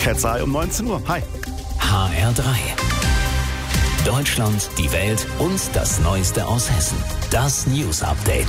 Cat's Eye um 19 Uhr. Hi. HR3. Deutschland, die Welt und das Neueste aus Hessen. Das News Update.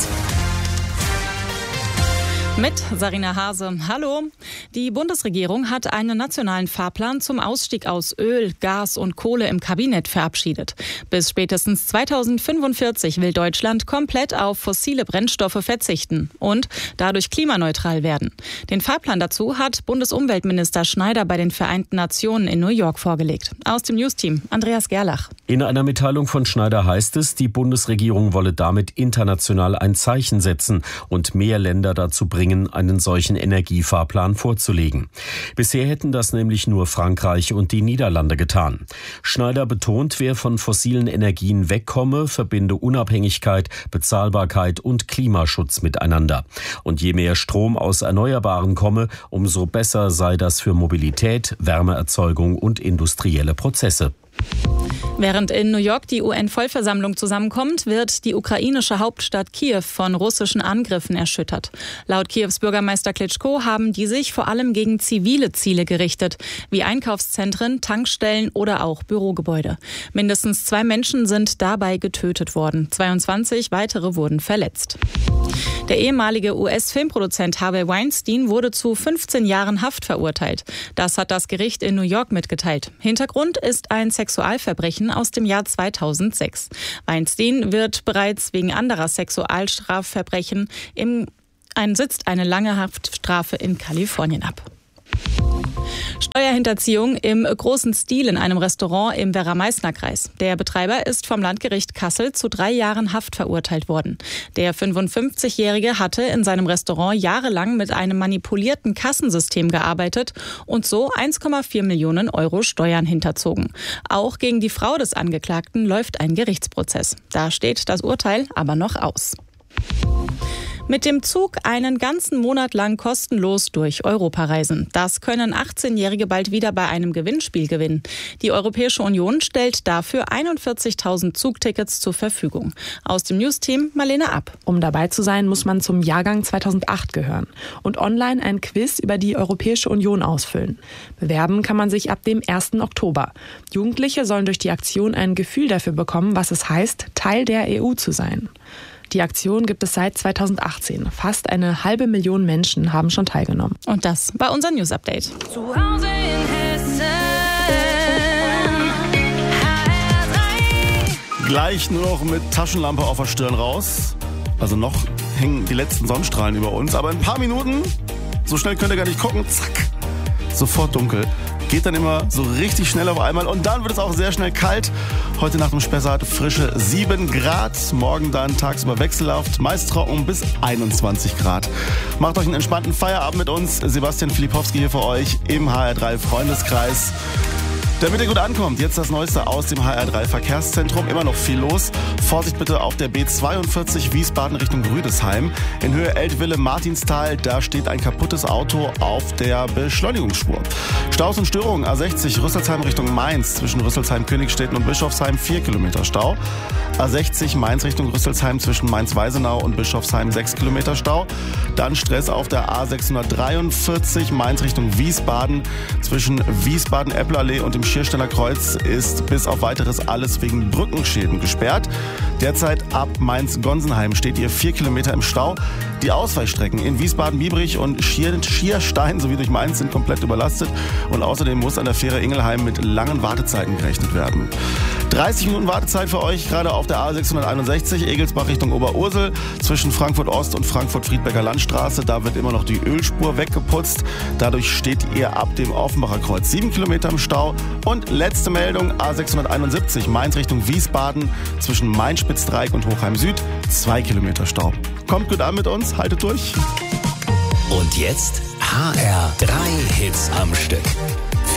Mit Sarina Hase. Hallo. Die Bundesregierung hat einen nationalen Fahrplan zum Ausstieg aus Öl, Gas und Kohle im Kabinett verabschiedet. Bis spätestens 2045 will Deutschland komplett auf fossile Brennstoffe verzichten und dadurch klimaneutral werden. Den Fahrplan dazu hat Bundesumweltminister Schneider bei den Vereinten Nationen in New York vorgelegt. Aus dem News-Team Andreas Gerlach. In einer Mitteilung von Schneider heißt es, die Bundesregierung wolle damit international ein Zeichen setzen und mehr Länder dazu bringen, einen solchen Energiefahrplan vorzulegen. Bisher hätten das nämlich nur Frankreich und die Niederlande getan. Schneider betont, wer von fossilen Energien wegkomme, verbinde Unabhängigkeit, Bezahlbarkeit und Klimaschutz miteinander. Und je mehr Strom aus Erneuerbaren komme, umso besser sei das für Mobilität, Wärmeerzeugung und industrielle Prozesse. Während in New York die UN-Vollversammlung zusammenkommt, wird die ukrainische Hauptstadt Kiew von russischen Angriffen erschüttert. Laut Kiews Bürgermeister Klitschko haben die sich vor allem gegen zivile Ziele gerichtet, wie Einkaufszentren, Tankstellen oder auch Bürogebäude. Mindestens 2 Menschen sind dabei getötet worden. 22 weitere wurden verletzt. Der ehemalige US-Filmproduzent Harvey Weinstein wurde zu 15 Jahren Haft verurteilt. Das hat das Gericht in New York mitgeteilt. Hintergrund ist ein Sexualverbrechen aus dem Jahr 2006. Weinstein wird bereits wegen anderer Sexualstrafverbrechen sitzt eine lange Haftstrafe in Kalifornien ab. Steuerhinterziehung im großen Stil in einem Restaurant im Werra-Meißner-Kreis. Der Betreiber ist vom Landgericht Kassel zu 3 Jahren Haft verurteilt worden. Der 55-Jährige hatte in seinem Restaurant jahrelang mit einem manipulierten Kassensystem gearbeitet und so 1,4 Millionen Euro Steuern hinterzogen. Auch gegen die Frau des Angeklagten läuft ein Gerichtsprozess. Da steht das Urteil aber noch aus. Mit dem Zug einen ganzen Monat lang kostenlos durch Europa reisen. Das können 18-Jährige bald wieder bei einem Gewinnspiel gewinnen. Die Europäische Union stellt dafür 41.000 Zugtickets zur Verfügung. Aus dem News-Team Marlene Ab. Um dabei zu sein, muss man zum Jahrgang 2008 gehören und online ein Quiz über die Europäische Union ausfüllen. Bewerben kann man sich ab dem 1. Oktober. Jugendliche sollen durch die Aktion ein Gefühl dafür bekommen, was es heißt, Teil der EU zu sein. Die Aktion gibt es seit 2018. Fast 500.000 Menschen haben schon teilgenommen. Und das war unser News-Update. Zu Hause in Hessen. Gleich nur noch mit Taschenlampe auf der Stirn raus. Also noch hängen die letzten Sonnenstrahlen über uns. Aber in ein paar Minuten, so schnell könnt ihr gar nicht gucken, zack, sofort dunkel. Geht dann immer so richtig schnell auf einmal und dann wird es auch sehr schnell kalt. Heute Nacht im Spessart frische 7 Grad. Morgen dann tagsüber wechselhaft, meist trocken bis 21 Grad. Macht euch einen entspannten Feierabend mit uns. Sebastian Filipowski hier für euch im HR3 Freundeskreis. Damit ihr gut ankommt, jetzt das Neueste aus dem HR3 Verkehrszentrum. Immer noch viel los. Vorsicht bitte auf der B42 Wiesbaden Richtung Rüdesheim. In Höhe Eltville-Martinstal, da steht ein kaputtes Auto auf der Beschleunigungsspur. Staus und Störungen A60 Rüsselsheim Richtung Mainz. Zwischen Rüsselsheim, Königstetten und Bischofsheim 4 Kilometer Stau. A60 Mainz Richtung Rüsselsheim zwischen Mainz-Weisenau und Bischofsheim 6 Kilometer Stau. Dann Stress auf der A643 Mainz Richtung Wiesbaden. Zwischen Wiesbaden-Eppelallee und dem Schiersteller Kreuz ist bis auf weiteres alles wegen Brückenschäden gesperrt. Derzeit ab Mainz-Gonsenheim steht ihr 4 Kilometer im Stau. Die Ausweichstrecken in Wiesbaden-Biebrich und Schierstein sowie durch Mainz sind komplett überlastet. Und außerdem muss an der Fähre Ingelheim mit langen Wartezeiten gerechnet werden. 30 Minuten Wartezeit für euch, gerade auf der A661 Egelsbach Richtung Oberursel. Zwischen Frankfurt Ost und Frankfurt-Friedberger Landstraße, da wird immer noch die Ölspur weggeputzt. Dadurch steht ihr ab dem Offenbacher Kreuz 7 Kilometer im Stau. Und letzte Meldung, A671 Mainz Richtung Wiesbaden. Zwischen Main-Spitzdreieck und Hochheim Süd 2 Kilometer Stau. Kommt gut an mit uns, haltet durch. Und jetzt HR3 Hits am Stück.